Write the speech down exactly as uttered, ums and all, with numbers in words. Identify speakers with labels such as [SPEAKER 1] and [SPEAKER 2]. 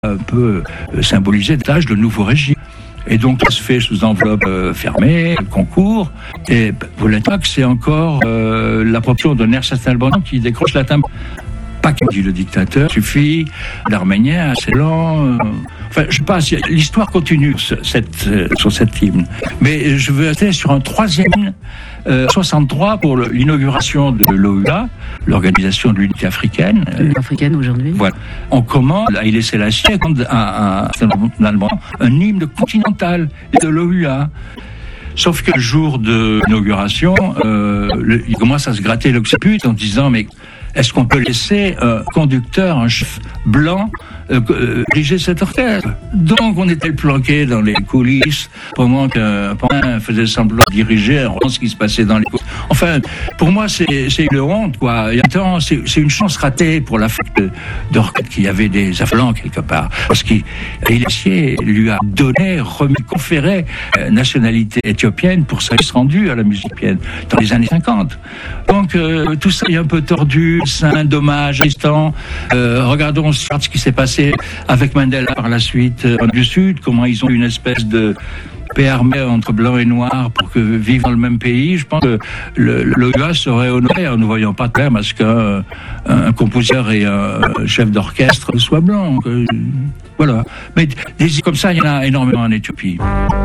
[SPEAKER 1] un peu symboliser davantage le nouveau régime. Et donc, ça se fait sous enveloppe euh, fermée, concours. Et vous l'êtes pas que c'est encore euh, la proposition de Nerses Alban qui décroche la timbre. Pas qu'il dit le dictateur, suffit. L'Arménien, c'est lent. Euh, enfin, je sais pas, l'histoire continue sur cette, euh, sur cette hymne. Mais je veux rester sur un troisième hymne, euh, soixante-trois, pour le, l'inauguration de l'O U A, l'Organisation de l'Unité africaine.
[SPEAKER 2] L'Union africaine aujourd'hui. Voilà.
[SPEAKER 1] On commande à Haïlé Sélassié un, un, un, un hymne continental de l'O U A. Sauf que le jour de l'inauguration, euh, le, il commence à se gratter l'occiput en disant mais est-ce qu'on peut laisser un conducteur, un chef blanc, euh, euh, diriger cet orchestre? Donc on était planqué dans les coulisses pendant qu'un pendant faisait semblant de diriger en ce qui se passait dans les coulisses. Enfin, pour moi, c'est, c'est une honte, quoi. Et en même temps, c'est, c'est une chance ratée pour l'Afrique de, d'orchestre qu'il y avait des affluents quelque part. Parce qu'il lui a donné, remis, conféré euh, nationalité éthiopienne pour sa service rendu à la musique éthiopienne dans les années cinquante. Donc euh, tout ça est un peu tordu. C'est un dommage distant. Euh, regardons ce qui s'est passé avec Mandela par la suite euh, en du Sud, comment ils ont eu une espèce de paix armée entre blancs et noirs pour que vivent dans le même pays. Je pense que le, l'O U A serait honoré en ne voyant pas de problème à ce qu'un un compositeur et un chef d'orchestre soient blancs. Euh, voilà. Mais des idées comme ça, il y en a énormément en Éthiopie.